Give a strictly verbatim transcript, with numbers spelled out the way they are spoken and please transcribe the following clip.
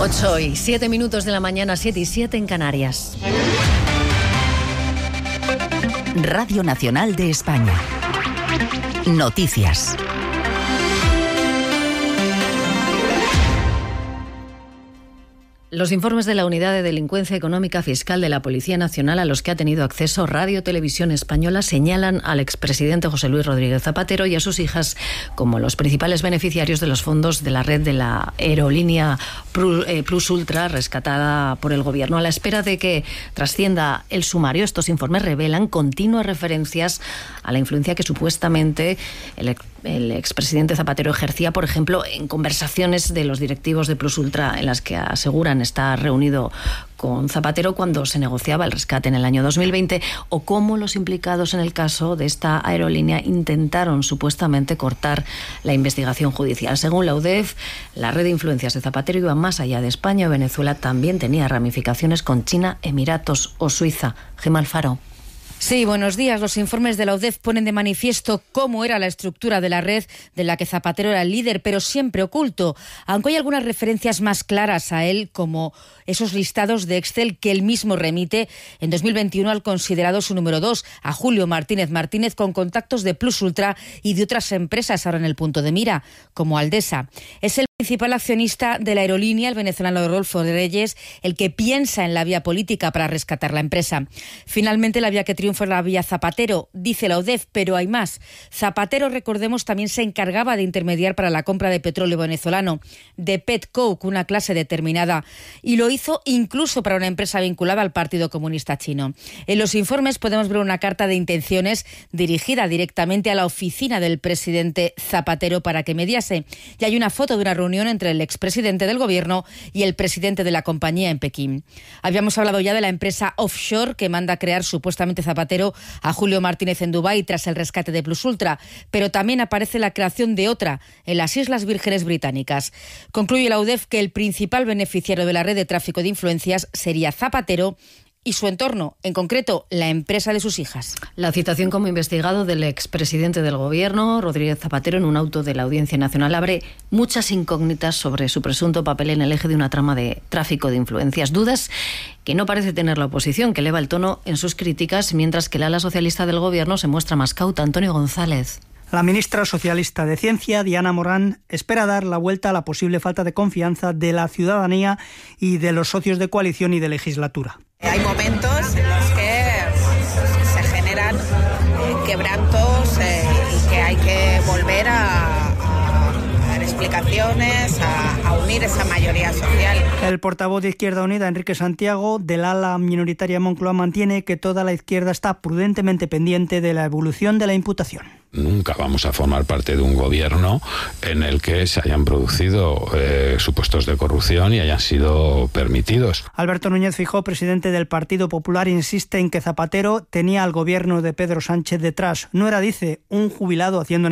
ocho y siete minutos de la mañana, siete y siete en Canarias. Radio Nacional de España. Noticias. Los informes de la Unidad de Delincuencia Económica Fiscal de la Policía Nacional, a los que ha tenido acceso Radio Televisión Española, señalan al expresidente José Luis Rodríguez Zapatero y a sus hijas como los principales beneficiarios de los fondos de la red de la aerolínea Plus Ultra, rescatada por el Gobierno. A la espera de que trascienda el sumario, estos informes revelan continuas referencias a la influencia que supuestamente el, el expresidente Zapatero ejercía, por ejemplo, en conversaciones de los directivos de Plus Ultra, en las que aseguran estar reunido con Zapatero cuando se negociaba el rescate en el año dos mil veinte, o cómo los implicados en el caso de esta aerolínea intentaron supuestamente cortar la investigación judicial. Según la U D E F, la red de influencias de Zapatero iba más allá de España. Venezuela también tenía ramificaciones con China, Emiratos o Suiza. Gemma Alfaro. Sí, buenos días. Los informes de la U D E F ponen de manifiesto cómo era la estructura de la red de la que Zapatero era el líder, pero siempre oculto, aunque hay algunas referencias más claras a él, como esos listados de Excel que él mismo remite en dos mil veintiuno al considerado su número dos, a Julio Martínez Martínez, con contactos de Plus Ultra y de otras empresas ahora en el punto de mira, como Aldesa. Es el principal accionista de la aerolínea, el venezolano Rodolfo Reyes, el que piensa en la vía política para rescatar la empresa. Finalmente, la vía que triunfa es la vía Zapatero, dice la U D E F, pero hay más. Zapatero, recordemos, también se encargaba de intermediar para la compra de petróleo venezolano, de Petcoke, una clase determinada, y lo hizo incluso para una empresa vinculada al Partido Comunista Chino. En los informes podemos ver una carta de intenciones dirigida directamente a la oficina del presidente Zapatero para que mediase. Y hay una foto de una reunión entre el expresidente del Gobierno y el presidente de la compañía en Pekín. Habíamos hablado ya de la empresa offshore que manda a crear supuestamente Zapatero a Julio Martínez en Dubái tras el rescate de Plus Ultra, pero también aparece la creación de otra en las Islas Vírgenes Británicas. Concluye la U D E F que el principal beneficiario de la red de tráfico de influencias sería Zapatero y su entorno, en concreto, la empresa de sus hijas. La citación como investigado del expresidente del Gobierno, Rodríguez Zapatero, en un auto de la Audiencia Nacional, abre muchas incógnitas sobre su presunto papel en el eje de una trama de tráfico de influencias. Dudas que no parece tener la oposición, que eleva el tono en sus críticas, mientras que el ala socialista del Gobierno se muestra más cauta. Antonio González. La ministra socialista de Ciencia, Diana Morán, espera dar la vuelta a la posible falta de confianza de la ciudadanía y de los socios de coalición y de legislatura. Hay momentos en los que se generan eh, quebrantos eh, y que hay que volver a, a dar explicaciones, a, a unir esa mayoría social. El portavoz de Izquierda Unida, Enrique Santiago, del ala minoritaria Moncloa, mantiene que toda la izquierda está prudentemente pendiente de la evolución de la imputación. Nunca vamos a formar parte de un gobierno en el que se hayan producido eh, supuestos de corrupción y hayan sido permitidos. Alberto Núñez Feijóo, presidente del Partido Popular, insiste en que Zapatero tenía al gobierno de Pedro Sánchez detrás. No era, dice, un jubilado haciendo